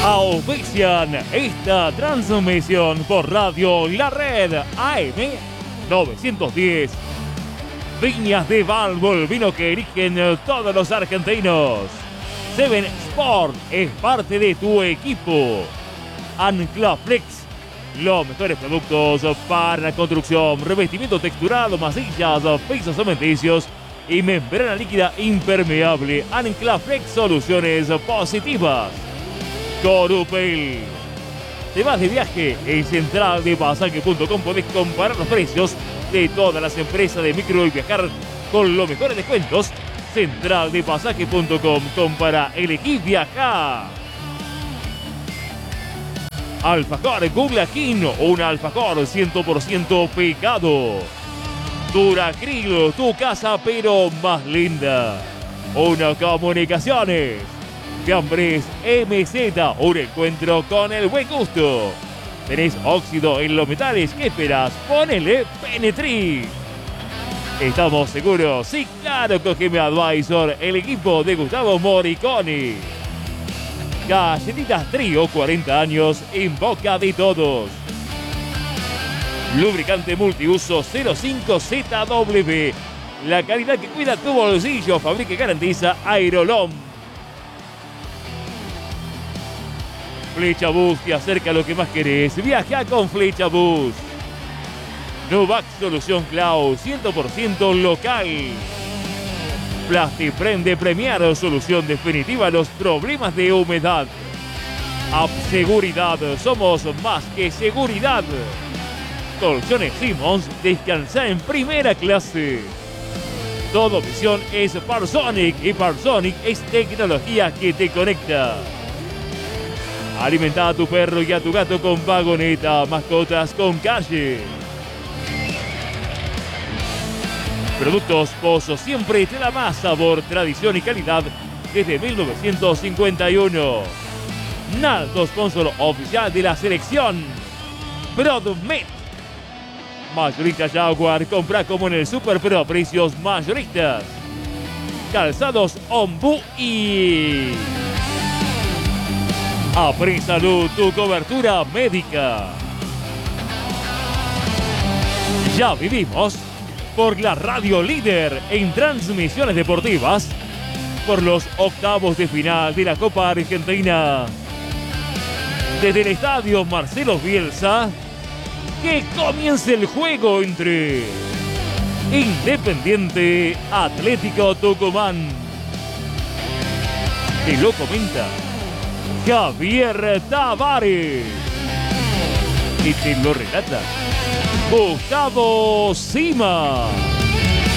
Auspician esta transmisión por Radio La Red AM 910. Viñas de Valvo, el vino que eligen todos los argentinos. Seven Sport es parte de tu equipo. Anclaflex, los mejores productos para la construcción, revestimiento texturado, masillas, pisos cementicios y membrana líquida impermeable. Anclaflex, soluciones positivas. Corupel. Te vas de viaje en centraldepasaje.com. Podés comparar los precios de todas las empresas de micro y viajar con los mejores descuentos. Centraldepasaje.com. Compara, elegí, viajar. Alfajor Guglaquín, un alfajor 100% picado. Duracryl, tu casa pero más linda. Una Comunicaciones. Fiambres MZ, un encuentro con el buen gusto. ¿Tenés óxido en los metales? ¿Qué esperas? Ponele Penetri. ¿Estamos seguros? Sí, claro, Cogeme Advisor, el equipo de Gustavo Moriconi. Galletitas Trío, 40 años en boca de todos. Lubricante multiuso 05ZW. La calidad que cuida tu bolsillo. Fabrica y garantiza Aerolom. Flecha Bus te acerca a lo que más querés. Viaja con Flecha Bus. Novac Solución Cloud, 100% local. Plastiprem Premiar, solución definitiva a los problemas de humedad. Seguridad, somos más que seguridad. Colchones Simmons, descansa en primera clase. Todo visión es Parsonic y Parsonic es tecnología que te conecta. Alimenta a tu perro y a tu gato con vagoneta, mascotas con calle. Productos Pozo, siempre te da más sabor, tradición y calidad desde 1951. Naldo, sponsor oficial de la selección. ProdMed. Mayorista Jaguar, compra como en el super, pero a precios mayoristas. Calzados Ombu y ApriSalud, tu cobertura médica. Ya vivimos por la radio líder en transmisiones deportivas por los octavos de final de la Copa Argentina. Desde el estadio Marcelo Bielsa, que comience el juego entre Independiente Atlético Tucumán. Te lo comenta Javier Tavares y te lo relata Gustavo Sima.